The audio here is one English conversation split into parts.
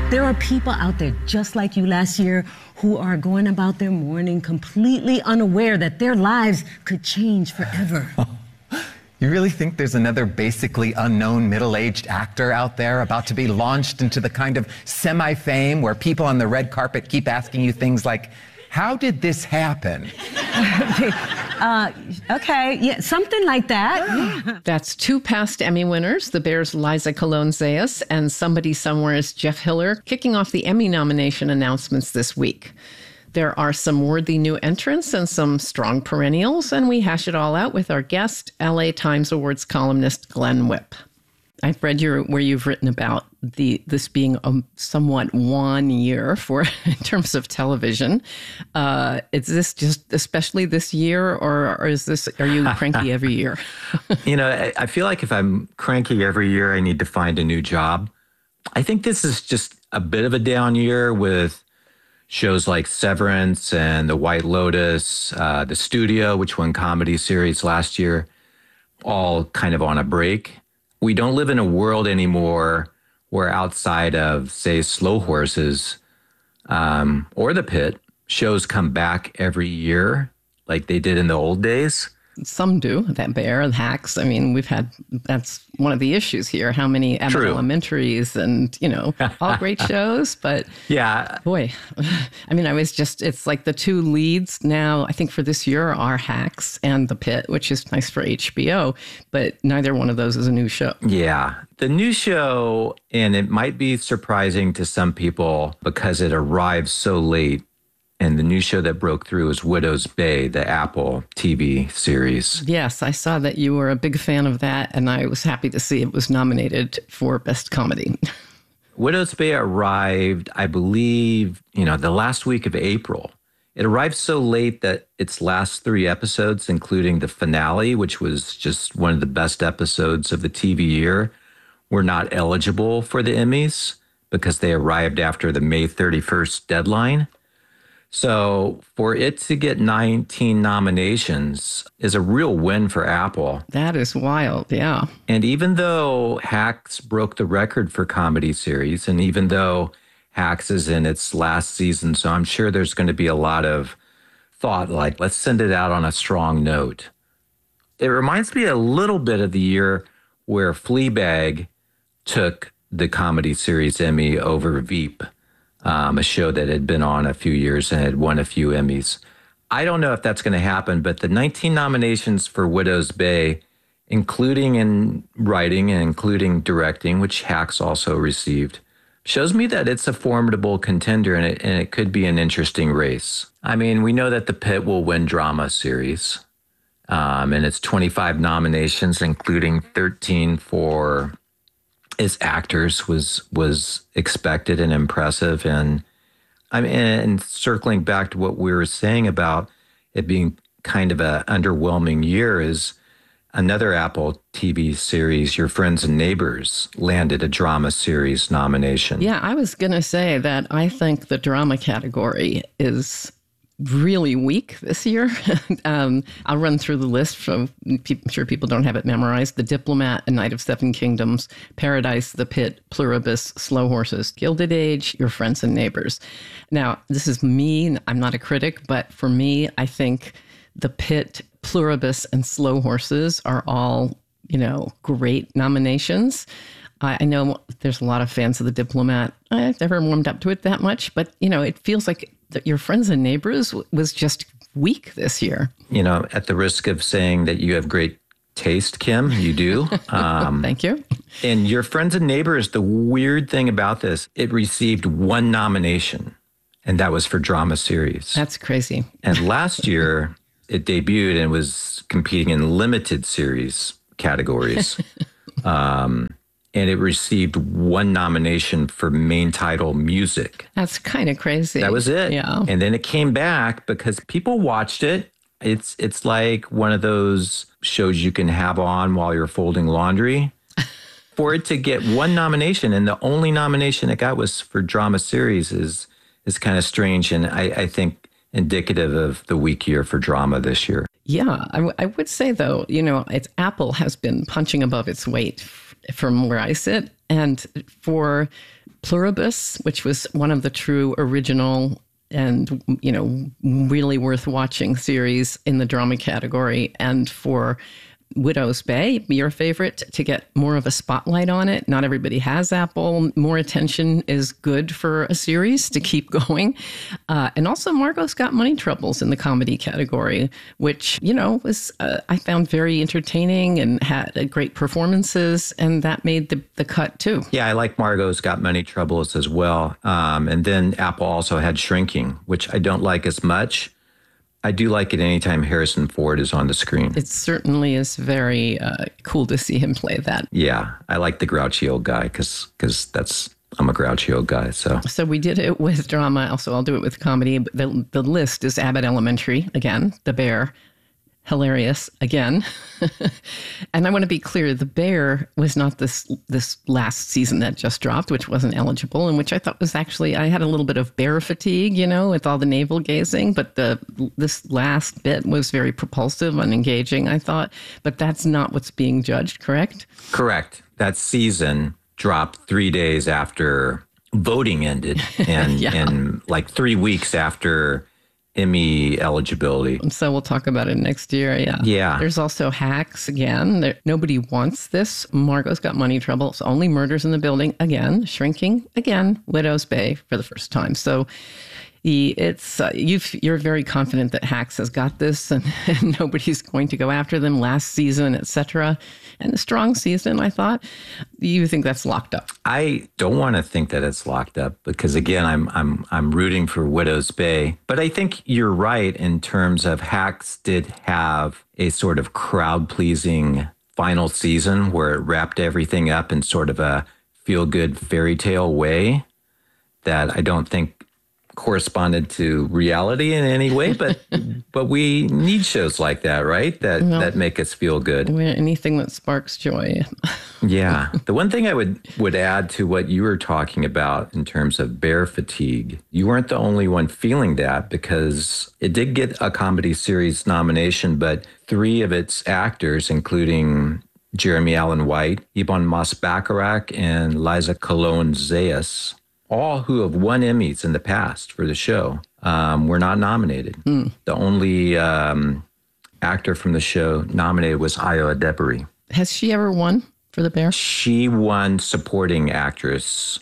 There are people out there just like you last year who are going about their morning completely unaware that their lives could change forever. You really think there's another basically unknown middle-aged actor out there about to be launched into the kind of semi-fame where people on the red carpet keep asking you things like, how did this happen? Okay, yeah, something like that. Yeah. That's two past Emmy winners, the Bears' Liza Colón-Zayas and Somebody Somewhere's Jeff Hiller, kicking off the Emmy nomination announcements this week. There are some worthy new entrants and some strong perennials, and we hash it all out with our guest, LA Times Awards columnist Glenn Whipp. I've read where you've written about this being a somewhat wan year for in terms of television. Is this just especially this year, or are you cranky every year? I feel like if I'm cranky every year, I need to find a new job. I think this is just a bit of a down year with shows like Severance and The White Lotus, The Studio, which won comedy series last year, all kind of on a break. We don't live in a world anymore where outside of, say, Slow Horses or The Pit, shows come back every year like they did in the old days. Some do, that Bear and Hacks. I mean, that's one of the issues here. How many Abbott Elementaries and, all great shows. But yeah, boy, I mean, it's like the two leads now, I think for this year are Hacks and The Pit, which is nice for HBO, but neither one of those is a new show. Yeah. The new show, and it might be surprising to some people because it arrived so late, and the new show that broke through is Widow's Bay, the Apple TV series. Yes, I saw that you were a big fan of that, and I was happy to see it was nominated for Best Comedy. Widow's Bay arrived, I believe, the last week of April. It arrived so late that its last 3 episodes, including the finale, which was just one of the best episodes of the TV year, were not eligible for the Emmys because they arrived after the May 31st deadline. So for it to get 19 nominations is a real win for Apple. That is wild, yeah. And even though Hacks broke the record for comedy series, and even though Hacks is in its last season, so I'm sure there's going to be a lot of thought like, let's send it out on a strong note. It reminds me a little bit of the year where Fleabag took the comedy series Emmy over Veep. A show that had been on a few years and had won a few Emmys. I don't know if that's going to happen, but the 19 nominations for Widow's Bay, including in writing and including directing, which Hacks also received, shows me that it's a formidable contender and it could be an interesting race. I mean, we know that The Pit will win drama series, and it's 25 nominations, including 13 for its actors was expected and impressive. And and circling back to what we were saying about it being kind of an underwhelming year is another Apple TV series, Your Friends and Neighbors, landed a drama series nomination. Yeah, I was going to say that I think the drama category is really weak this year. I'll run through the list. I'm sure people don't have it memorized. The Diplomat, A Night of Seven Kingdoms, Paradise, The Pit, Pluribus, Slow Horses, Gilded Age, Your Friends and Neighbors. Now, this is me. I'm not a critic, but for me, I think The Pit, Pluribus, and Slow Horses are all, great nominations. I know there's a lot of fans of The Diplomat. I've never warmed up to it that much, but, it feels like Your Friends and Neighbors was just weak this year. At the risk of saying that you have great taste, Kim, you do. Thank you. And Your Friends and Neighbors, the weird thing about this, it received 1 nomination, and that was for drama series. That's crazy. And last year, it debuted and was competing in limited series categories. And it received 1 nomination for main title music. That's kind of crazy. That was it. Yeah. And then it came back because people watched it. It's like one of those shows you can have on while you're folding laundry. For it to get 1 nomination, and the only nomination it got was for drama series is kind of strange, and I think indicative of the weak year for drama this year. Yeah, I would say, though, Apple has been punching above its weight from where I sit. And for Pluribus, which was one of the true original and, really worth watching series in the drama category. And for Widow's Bay, your favorite, to get more of a spotlight on it. Not everybody has Apple. More attention is good for a series to keep going. And also Margot's Got Money Troubles in the comedy category, which, was I found very entertaining and had great performances, and that made the cut too. Yeah, I like Margot's Got Money Troubles as well. And then Apple also had Shrinking, which I don't like as much. I do like it anytime Harrison Ford is on the screen. It certainly is very cool to see him play that. Yeah, I like the grouchy old guy because I'm a grouchy old guy. So we did it with drama. Also, I'll do it with comedy. The list is Abbott Elementary, again, The Bear, hilarious, again. And I want to be clear, The Bear was not this last season that just dropped, which wasn't eligible, and which I thought was actually, I had a little bit of bear fatigue, with all the navel gazing, but this last bit was very propulsive and engaging, I thought. But that's not what's being judged, correct? Correct. That season dropped 3 days after voting ended and, and like 3 weeks after Emmy eligibility. So we'll talk about it next year. Yeah. There's also Hacks again. Nobody wants this. Margot's Got Money Troubles. Only Murders in the Building again. Shrinking again. Widow's Bay for the first time. So you're very confident that Hacks has got this, and nobody's going to go after them last season, etc. And a strong season, I thought. You think that's locked up? I don't want to think that it's locked up because, again, I'm rooting for Widow's Bay. But I think you're right in terms of Hacks did have a sort of crowd-pleasing final season where it wrapped everything up in sort of a feel-good fairy tale way that I don't think corresponded to reality in any way, but we need shows like that, right? That make us feel good. Anything that sparks joy. Yeah. The one thing I would add to what you were talking about in terms of bear fatigue, you weren't the only one feeling that because it did get a comedy series nomination, but 3 of its actors, including Jeremy Allen White, Ebon Moss-Bachrach, and Liza Colón-Zayas, all who have won Emmys in the past for the show, were not nominated. The only actor from the show nominated was Ayo Edebiri. Has she ever won for The Bear? She won supporting actress,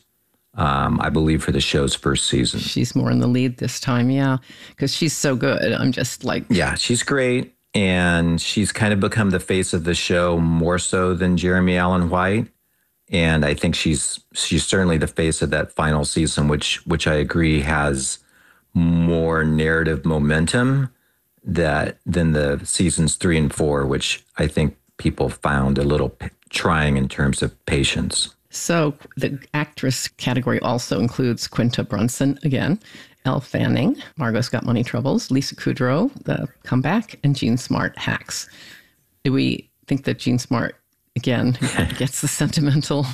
I believe, for the show's first season. She's more in the lead this time, yeah, because she's so good. I'm just like... Yeah, she's great, and she's kind of become the face of the show more so than Jeremy Allen White. And I think she's certainly the face of that final season, which I agree has more narrative momentum than the seasons 3 and 4, which I think people found a little trying in terms of patience. So the actress category also includes Quinta Brunson again, Elle Fanning, Margot's Got Money Troubles, Lisa Kudrow, The Comeback, and Jean Smart, Hacks. Do we think that Jean Smart again gets the sentimental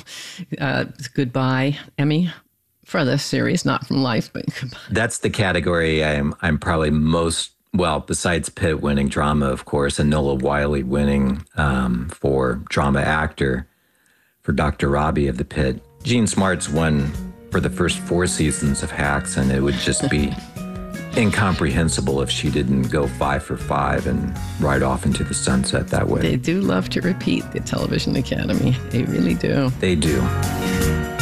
goodbye Emmy for this series, not from Life, but goodbye? That's the category I'm probably most, well, besides Pitt winning drama, of course, and Noah Wyle winning for drama actor for Dr. Robbie of the Pitt. Jean Smart's won for the first 4 seasons of Hacks, and it would just be incomprehensible if she didn't go 5 for 5 and ride off into the sunset that way. They do love to repeat the Television Academy. They really do. They do.